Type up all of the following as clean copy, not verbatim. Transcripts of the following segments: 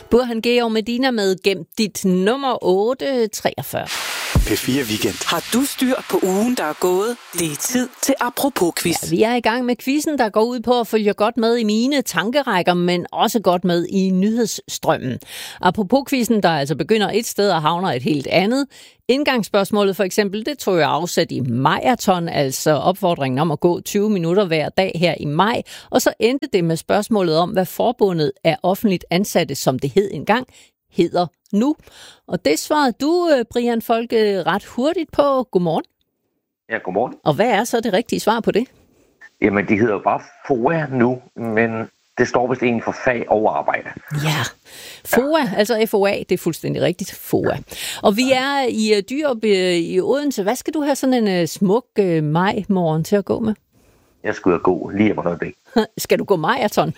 Burhan G. og Medina med Gem dit nummer 843. P4 Weekend. Har du styr på ugen, der er gået? Det er tid til Apropos-quiz. Ja, vi er i gang med quizzen, der går ud på at følge godt med i mine tankerækker, men også godt med i nyhedsstrømmen. Apropos-quizzen, der altså begynder et sted og havner et helt andet. Indgangsspørgsmålet for eksempel, det tog jeg afsat i maraton, altså opfordringen om at gå 20 minutter hver dag her i maj. Og så endte det med spørgsmålet om, hvad forbundet af offentligt ansatte, som det hed engang, hedder nu. Og det svarede du, Brian Folke, ret hurtigt på. Godmorgen. Ja, godmorgen. Og hvad er så det rigtige svar på det? Jamen, de hedder jo bare FOA nu, men det står vist egentlig for fag og arbejde. Ja, FOA, altså FOA, det er fuldstændig rigtigt, FOA. Og vi er i Dyrup i Odense. Hvad skal du have sådan en smuk maj-morgen til at gå med? Jeg skal ud og gå lige om noget. Skal du gå maraton?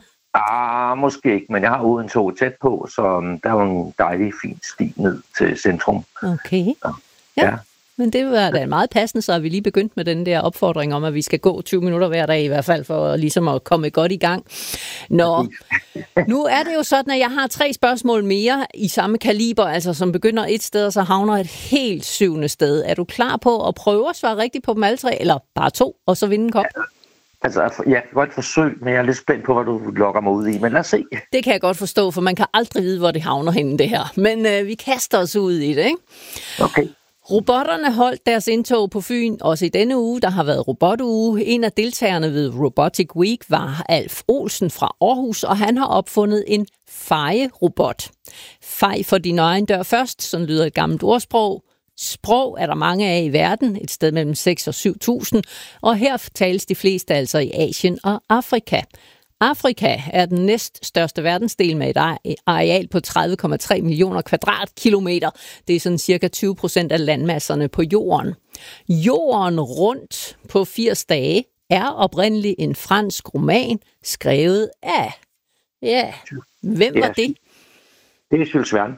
Måske ikke, men jeg har Odense tæt på, så der er jo en dejlig fin sti ned til centrum. Okay. Ja. Men det var da meget passende, så er vi lige begyndt med den der opfordring om, at vi skal gå 20 minutter hver dag i hvert fald, for ligesom at komme godt i gang. Nå, nu er det jo sådan, at jeg har 3 spørgsmål mere i samme kaliber, altså som begynder et sted, og så havner et helt 7. sted. Er du klar på at prøve at svare rigtigt på dem alle 3, eller bare 2, og så vinde en kop? Altså, jeg kan godt forsøge, men jeg er lidt spændt på, hvad du lokker mig ud i. Men lad os se. Det kan jeg godt forstå, for man kan aldrig vide, hvor det havner henne, det her. Men vi kaster os ud i det, ikke? Okay. Robotterne holdt deres indtog på Fyn, også i denne uge. Der har været robotuge. En af deltagerne ved Robotic Week var Alf Olsen fra Aarhus, og han har opfundet en fejerobot. Fej for din egen dør først, sådan lyder et gammelt ordsprog. Sprog er der mange af i verden, et sted mellem 6 og 7.000, og her tales de fleste altså i Asien og Afrika. Afrika er den næststørste verdensdel med et areal på 30,3 millioner kvadratkilometer. Det er sådan cirka 20% af landmasserne på jorden. Jorden rundt på 80 dage er oprindeligt en fransk roman, skrevet af... Ja, hvem var det? Det er Jules Verne.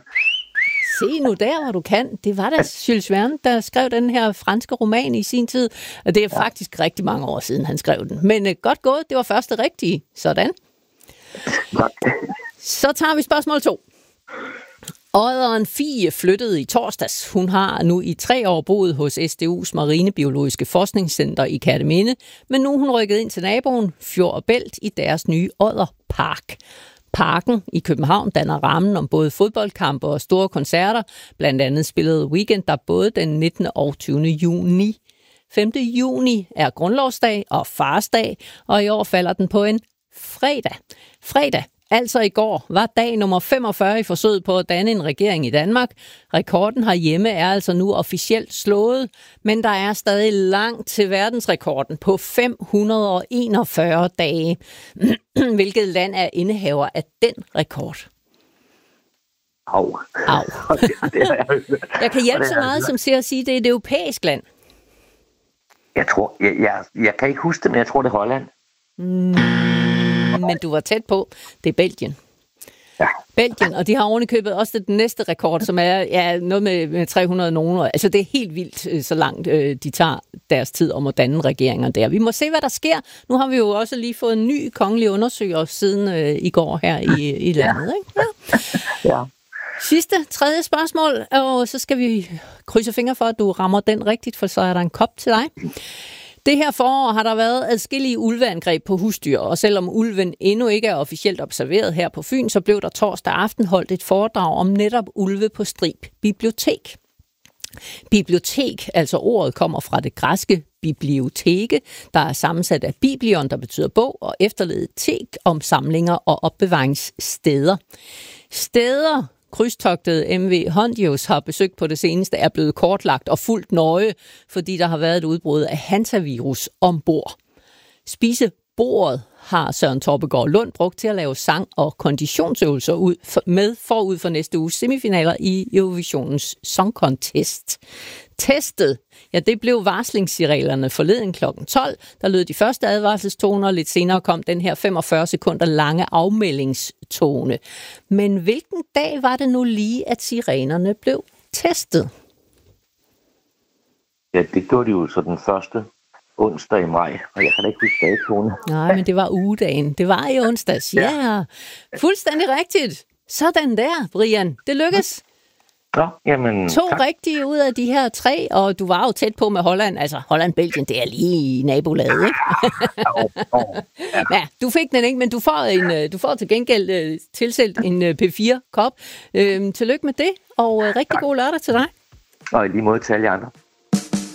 Se nu der, hvor du kan. Det var da Jules Verne, der skrev den her franske roman i sin tid. Og det er faktisk rigtig mange år siden, han skrev den. Men godt gået, det var første rigtige. Sådan. Tak. Så tager vi spørgsmål 2. Odderen Fie flyttede i torsdags. Hun har nu i 3 år boet hos SDU's Marinebiologiske Forskningscenter i Kerteminde, men nu er hun rykket ind til naboen Fjord og Bælt i deres nye Odderpark. Parken i København danner rammen om både fodboldkampe og store koncerter. Blandt andet spillede Weekend der både den 19. og 20. juni. 5. juni er grundlovsdag og farsdag, og i år falder den på en fredag. Fredag, altså i går, var dag nummer 45 i forsøget på at danne en regering i Danmark. Rekorden herhjemme er altså nu officielt slået, men der er stadig langt til verdensrekorden på 541 dage. Hvilket land er indehaver af den rekord? Au. Jeg kan hjælpe så meget som siger at sige, at det er et europæisk land. Jeg tror, jeg kan ikke huske det, men jeg tror, det er Holland. Men du var tæt på. Det er Belgien. Ja. Belgien, og de har ovenikøbet også den næste rekord, som er noget med 300 nogen. Altså det er helt vildt, så langt de tager deres tid om at danne regeringer der. Vi må se, hvad der sker. Nu har vi jo også lige fået en ny kongelig undersøger siden i går her i landet. Ikke? Ja. Sidste, 3. spørgsmål, og så skal vi krydse fingre for, at du rammer den rigtigt, for så er der en kop til dig. Det her forår har der været adskillige ulveangreb på husdyr, og selvom ulven endnu ikke er officielt observeret her på Fyn, så blev der torsdag aften holdt et foredrag om netop ulve på Strib Bibliotek. Bibliotek, altså ordet, kommer fra det græske biblioteke, der er sammensat af biblion, der betyder bog, og efterledet tek om samlinger og opbevaringssteder. Steder krydstogtet MV Hondius har besøgt på det seneste, er blevet kortlagt og fuldt nøje, fordi der har været et udbrud af hantavirus ombord. Spisebordet har Søren Torpegaard Lund brugt til at lave sang- og konditionsøvelser forud for næste uges semifinaler i Eurovisionens Song Contest. Testet, ja, det blev varslingssignalerne forleden kl. 12. Der lød de første advarselstoner, lidt senere kom den her 45 sekunder lange afmeldingstone. Men hvilken dag var det nu lige, at sirenerne blev testet? Ja, det gjorde de jo så den første onsdag i maj, og jeg kan da ikke huske datoen. Nej, men det var ugedagen. Det var i onsdags. Ja, fuldstændig rigtigt. Sådan der, Brian. Det lykkes. Nå, jamen, 2 tak. rigtige ud af de her 3, og du var jo tæt på med Holland. Altså, Holland-Belgien, det er lige i nabolaget, ikke? Ja, du fik den ikke, men du får til gengæld tilsendt en P4-kop. Tillykke med det, og rigtig god lørdag til dig. Og i lige måde til alle andre.